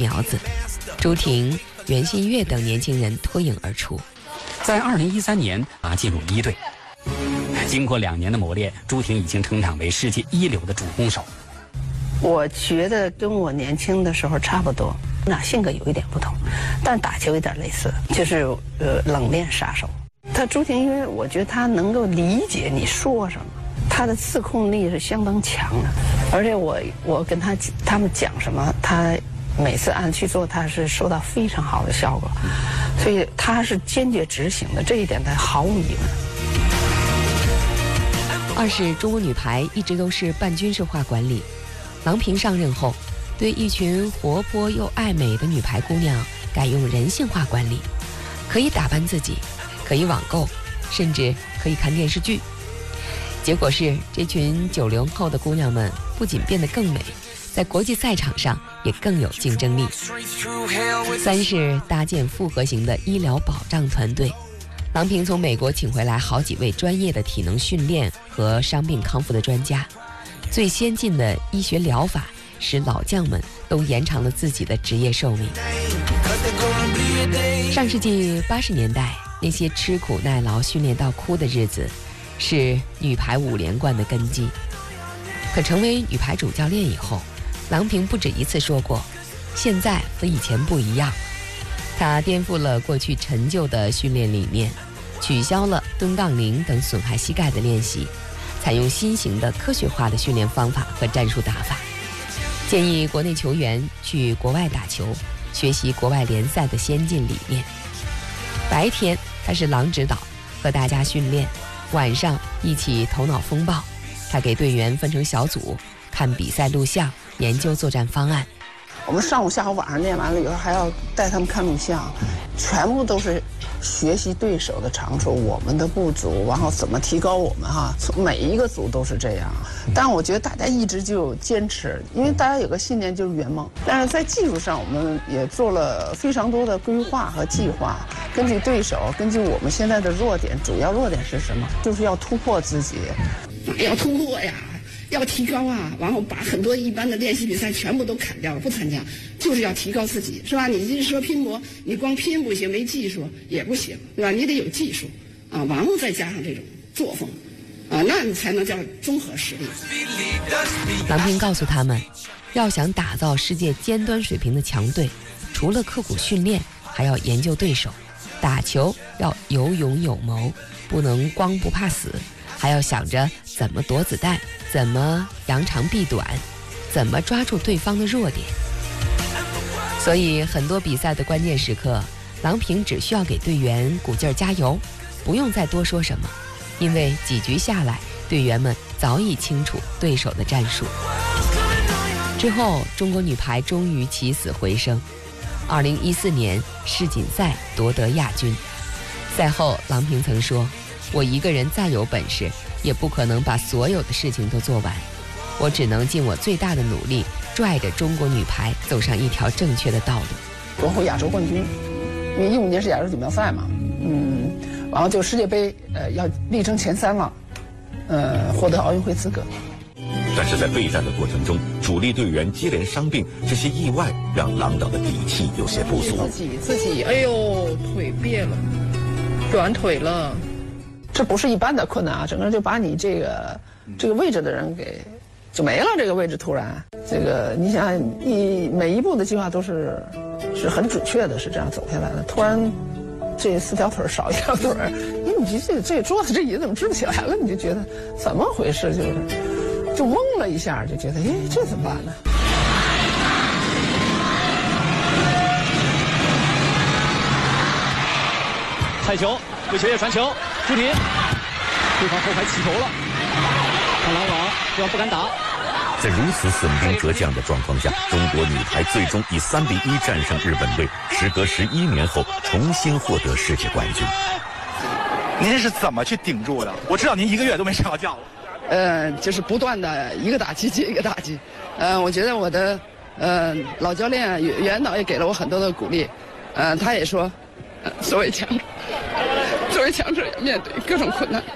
苗子，朱婷、袁心玥等年轻人脱颖而出。 在2013年进入1队，经过2年的磨练，朱婷已经成长为世界一流的主攻手。 我觉得跟我年轻的时候差不多，那性格有一点不同，但打球有点类似，就是冷面杀手。他朱婷，因为我觉得他能够理解你说什么，他的自控力是相当强的，而且我跟他们讲什么，他每次按去做，他是收到非常好的效果，所以他是坚决执行的，这一点他毫无疑问。 二是中国女排一直都是半军事化管理，郎平上任后，对一群活泼又爱美的女排姑娘改用人性化管理，可以打扮自己，可以网购，甚至可以看电视剧。结果是这群90后的姑娘们不仅变得更美，在国际赛场上也更有竞争力。三是搭建复合型的医疗保障团队，郎平从美国请回来好几位专业的体能训练和伤病康复的专家，最先进的医学疗法使老将们都延长了自己的职业寿命。上世纪80年代，那些吃苦耐劳训练到哭的日子，是女排5连冠的根基。可成为女排主教练以后，郎平不止一次说过，现在和以前不一样。她颠覆了过去陈旧的训练理念，取消了蹲杠铃等损害膝盖的练习，采用新型的科学化的训练方法和战术打法，建议国内球员去国外打球，学习国外联赛的先进理念。白天他是郎指导，和大家训练，晚上一起头脑风暴。他给队员分成小组，看比赛录像，研究作战方案。 我们上午、下午、晚上练完了以后，还要带他们看录像，全部都是学习对手的长处，我们的不足，然后怎么提高我们哈。从每一个组都是这样，但我觉得大家一直就坚持，因为大家有个信念就是圆梦。但是在技术上，我们也做了非常多的规划和计划，根据对手，根据我们现在的弱点，主要弱点是什么？就是要突破自己，要突破呀。要提高啊，然后把很多一般的练习比赛全部都砍掉了，不参加，就是要提高自己，是吧？你就是说拼搏，你光拼不行，没技术也不行，对吧？你得有技术啊，然后再加上这种作风啊，那你才能叫综合实力。 郎平告诉他们，要想打造世界尖端水平的强队，除了刻苦训练，还要研究对手，打球要有勇有谋，不能光不怕死，还要想着怎么躲子弹，怎么扬长避短，怎么抓住对方的弱点。所以很多比赛的关键时刻，郎平只需要给队员鼓劲儿加油，不用再多说什么，因为几局下来，队员们早已清楚对手的战术。之后，中国女排终于起死回生，2014年世锦赛夺得亚军。赛后，郎平曾说，我一个人再有本事，也不可能把所有的事情都做完，我只能尽我最大的努力，拽着中国女排走上一条正确的道路。 夺回亚洲冠军，因为15年是亚洲锦标赛嘛，然后就世界杯，要力争前3了，获得奥运会资格。 但是在备战的过程中，主力队员接连伤病，这些意外让郎导的底气有些不足。 自己，哎呦，腿别了，软腿了。这不是一般的困难啊，整个就把你这个位置的人给就没了，这个位置突然，这个你想你每一步的计划都是很准确的，是这样走下来的。突然这4条腿少1条腿，你这桌子这椅子怎么支不起来了？你就觉得怎么回事，就懵了一下，就觉得这怎么办呢？ 蔡球为球业传球，朱婷，对方后排起球了，看拦网，对方不敢打。 在如此损兵折将的状况下，中国女排最终以3-1战胜日本队，时隔11年后重新获得世界冠军。 您是怎么去顶住的？我知道您1个月都没睡好觉了。 就是不断的一个打击接一个打击。我觉得我的老教练袁导也给了我很多的鼓励。他也说，作为强者也面对各种困难。